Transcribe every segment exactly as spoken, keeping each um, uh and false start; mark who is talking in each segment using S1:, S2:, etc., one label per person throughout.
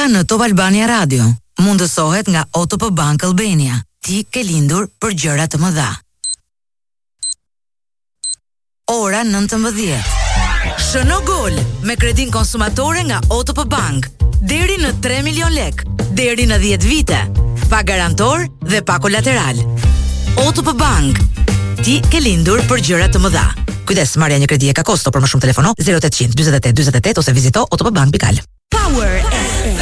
S1: Ora në Top Albania Radio mundësohet nga O T P Bank Albania. Ti ke lindur për gjëra të mëdha. Ora nëntëmbëdhjetë. Shëno gol me kredin konsumatore nga O T P Bank. Deri në tre milion lek, deri në dhjetë vite. Pa garantor dhe pa kolateral. O T P Bank. Ti ke lindur për gjëra të mëdha. Kujdes, marrja një kredi e ka kosto, për më shumë telefono zero ottanta dyzet e tetë dyzet e tetë ose vizito otpbank pikal. Power F M.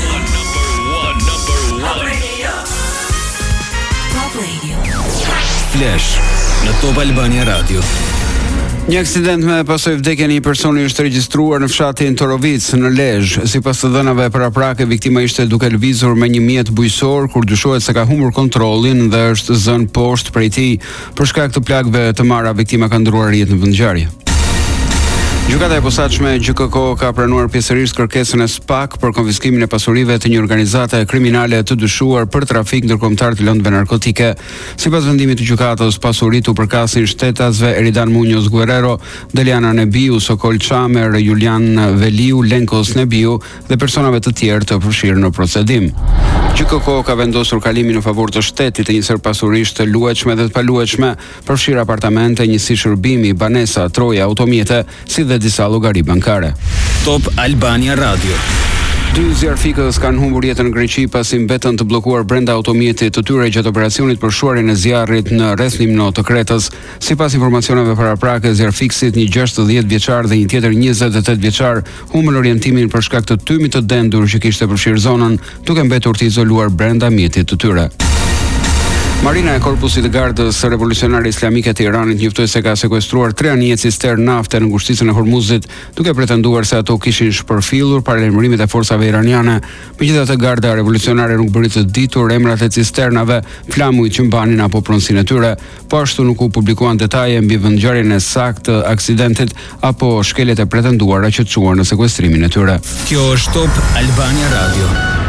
S1: Top Radio.
S2: Flash në Top Albania Radio.
S3: Një aksident me pasojë vdekjen e një personi është regjistruar në fshatin Torovic në Lezhë. Sipas të dhënave paraprake, viktima ishte duke lëvizur me një mjet bujësor kur dyshohet se ka humbur kontrollin dhe është zënë poshtë prej tij. Për shkak të plagëve të marra, viktima ka ndruar jetë në vendngjarje. Gjykata e posaçme G K K ka pranuar pjesërisht kërkesën e S P A K për konfiskimin e pasurive të një organizate kriminale të dyshuar për trafik ndërkombëtar të lëndëve narkotike. Sipas vendimit të gjykatës, pasuritë u përkasin shtetasve Eridan Muñoz Guerrero, Deliana Nebiu, Sokol Çamer, Julian Veliu, Lenkos Nebiu dhe personave të tjerë të përfshirë në procedim. G K K ka vendosur kalimin në favor të shtetit të një sër pasurish të luajtshme dhe të paluajtshme, përfshirë apartamente, njësi shërbimi, banesa, troja, automjete, si dhe disa llogari bankare.
S2: Top Albania Radio.
S3: Dy zjarfikës kanë humbur jetën në Greqi pasi mbetën të bllokuar brenda automjetit të tyre gjatë operacionit për shuarjen e zjarrit në rreth Limno të Kretës. Sipas informacioneve paraprake, zjarfikësit, një gjashtëdhjetë vjeçar dhe një tjetër njëzet e tetë vjeçar, humbën orientimin për shkak të tymit të dendur që kishte përfshirë zonën, duke mbetur të izoluar brenda mjetit të tyre. Marina e Korpusit të Gardës Revolucionare Islamike të Iranit njoftoi se ka sekuestruar tre anije cisternë nafte në ngushticën e Hormuzit, duke pretenduar se ato kishin shpërfillur para lajmërimit e forcave iraniane. Megjithatë, Garda Revolucionare nuk bëri të ditur emrat e cisternave, flamujt që mbanin apo pronësinë e tyre. Po ashtu nuk u publikuan detaje mbi vendngjarjen e saktë të aksidentit apo shkeljet e pretenduara që çuan në sekuestrimin e tyre.
S2: Kjo është Top Albania Radio.